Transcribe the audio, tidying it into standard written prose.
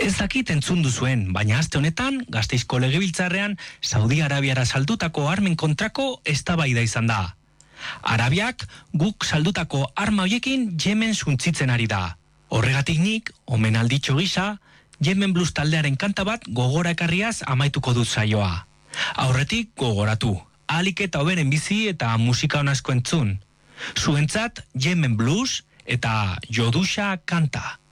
Ez dakit entzun duzuen, baina aste honetan, Gasteizko legebiltzarrean, Saudi Arabiara saldutako armen kontrako eztabaida izan da. Arabiak guk saldutako arma hoiekin Yemen suntzitzen ari da. Horregatik nik, omenalditxo gisa, Yemen Blues taldearen kanta bat gogora ekarriaz amaituko dut saioa. Aurretik gogoratu, ahalik eta hoberen bizi eta musika on asko entzun. Zuentzat Yemen Blues eta Jodusha kanta.